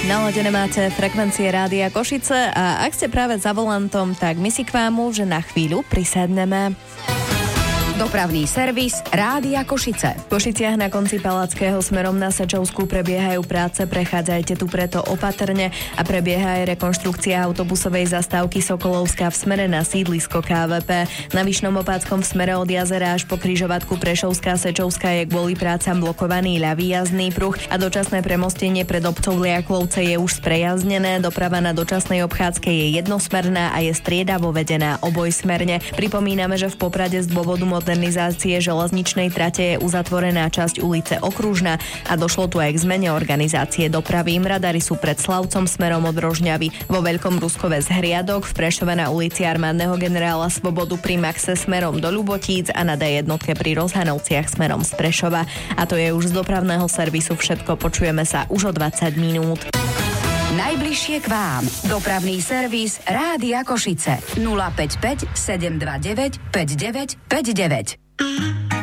Naladené máte frekvencie Rádia Košice a ak ste práve za volantom, tak my si k vám už na chvíľu prisadneme. Dopravný servis Rádia Košice. V Košiciach na konci Palackého smerom na Sečovskú prebiehajú práce, prechádzajte tu preto opatrne a prebieha aj rekonštrukcia autobusovej zastávky Sokolovská v smere na sídlisko KVP. Na Vyšnom Opátskom v smere od jazera až po križovatku Prešovská Sečovská je kvôli prácam blokovaný ľavý jazdný pruh a dočasné premostenie pred obcov Liaklovce je už sprejaznené. Doprava na dočasnej obchádzke je jednosmerná a je striedavo vedená obojsmerne. Pripomíname, že v Poprade z dôvodu modernizácie železničnej trate je uzatvorená časť ulice Okružná a došlo tu aj k zmene organizácie dopravy. Radary sú pred Slavcom smerom od Rožňavy, vo Veľkom Ruskove z Hriadok, v Prešove na ulici armádneho generála Svobodu pri Maxe smerom do Ľubotíc a na D1 pri Rozhanovciach smerom z Prešova. A to je už z dopravného servisu všetko. Počujeme sa už o 20 minút. Najbližšie k vám. Dopravný servis Rádia Košice. 055 729 5959.